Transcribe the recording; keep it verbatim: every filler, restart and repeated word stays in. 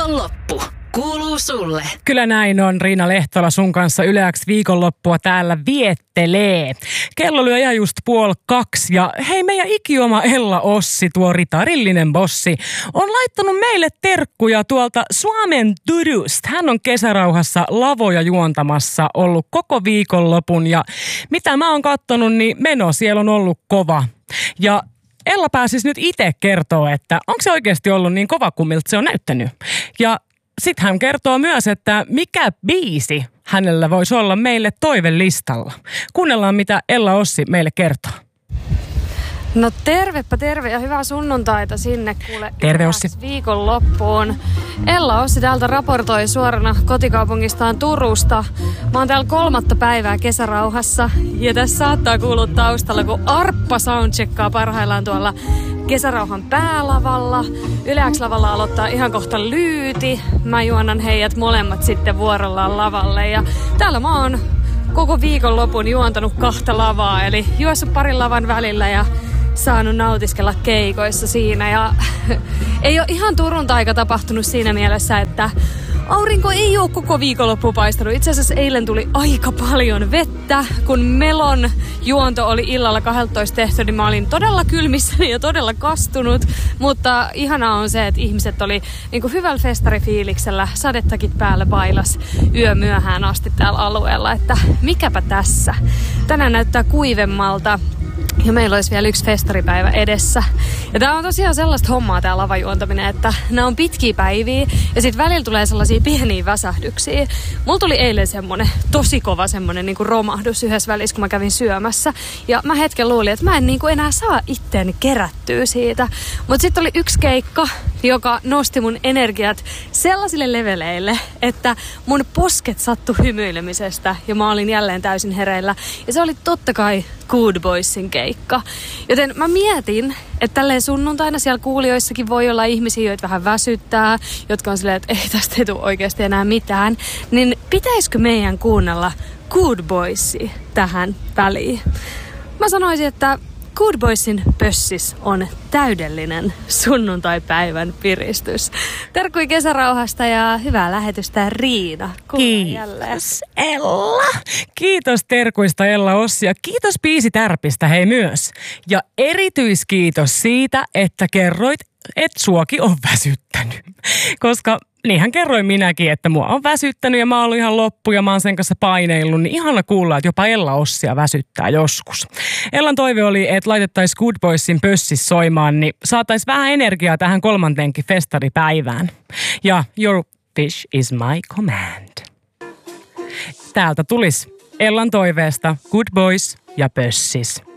Viikonloppu kuuluu sulle. Kyllä näin on. Riina Lehtola sun kanssa Yle X viikonloppua täällä viettelee. Kello lyö ihan just puoli kaksi ja hei, meidän ikioma Ella Ossi, tuo ritarillinen bossi, on laittanut meille terkkuja tuolta Suomen Turusta. Hän on kesärauhassa lavoja juontamassa ollut koko viikonlopun ja mitä mä oon kattonut, niin meno siellä on ollut kova. Ja Ella pääsisi nyt itse kertoa, että onko se oikeasti ollut niin kova kuin miltä se on näyttänyt. Ja sitten hän kertoo myös, että mikä biisi hänellä voisi olla meille toivelistalla. Kuunnellaan, mitä Ella Ossi meille kertoo. No tervepä terve ja hyvää sunnuntaita sinne kuule. Terve Ossi. Viikonloppuun. Ella Ossi täältä raportoi suorana kotikaupungistaan Turusta. Mä oon täällä kolmatta päivää kesärauhassa ja tässä saattaa kuulua taustalla, kun Arppa soundcheckaa parhaillaan tuolla kesärauhan päälavalla. Yle X-lavalla aloittaa ihan kohta Lyyti. Mä juonan heidät molemmat sitten vuorollaan lavalle ja täällä mä oon koko viikonlopun juontanut kahta lavaa, eli juossut parin lavan välillä ja saanut nautiskella keikoissa siinä. Ja ei ole ihan Turun taika tapahtunut siinä mielessä, että aurinko ei ole koko viikonloppu paistanut. Itse asiassa eilen tuli aika paljon vettä. Kun Melon juonto oli illalla kaksitoista tehty, niin mä olin todella kylmissäni ja todella kastunut. Mutta ihanaa on se, että ihmiset oli niin kuin hyvällä festarifiiliksellä, sadettakin päällä bailas yö myöhään asti täällä alueella. Että mikäpä tässä. Tänään näyttää kuivemmalta. Ja meillä olisi vielä yksi festaripäivä edessä. Ja tää on tosiaan sellaista hommaa tää lavajuontaminen, että nämä on pitkiä päiviä ja sit välillä tulee sellaisia pieniä väsähdyksiä. Mulla tuli eilen semmonen tosi kova semmonen niinku romahdus yhdessä välissä, kun mä kävin syömässä. Ja mä hetken luulin, että mä en niinku enää saa itteeni kerättyä siitä. Mut sit oli yksi keikka, joka nosti mun energiat sellaisille leveleille, että mun posket sattu hymyilemisestä ja mä olin jälleen täysin hereillä. Ja se oli totta kai Good Boysin keikka. Joten mä mietin, että tälleen sunnuntaina siellä kuulijoissakin voi olla ihmisiä, joita vähän väsyttää, jotka on silleen, että ei tästä ei tule oikeasti enää mitään. Niin pitäisikö meidän kuunnella Good Boysia tähän väliin? Mä sanoisin, että Good Boysin pössis on täydellinen sunnuntai-päivän piristys. Terkkui kesärauhasta ja hyvää lähetystä Riina. Kiitos Ella. Kiitos terkuista Ella Ossi ja kiitos biisitärpistä hei myös. Ja erityiskiitos siitä, että kerroit, että suokin on väsyttänyt. Koska niinhän kerroin minäkin, että mua on väsyttänyt ja mä oon ollut ihan loppu ja mä oon sen kanssa paineillut. Niin ihana kuulla, että jopa Ella Ossia väsyttää joskus. Ellan toive oli, että laitettaisiin Good Boysin pössis soimaan, niin saataisiin vähän energiaa tähän kolmanteenkin festaripäivään. Ja Your wish is my command. Täältä tulisi Ellan toiveesta Good Boys ja pössis.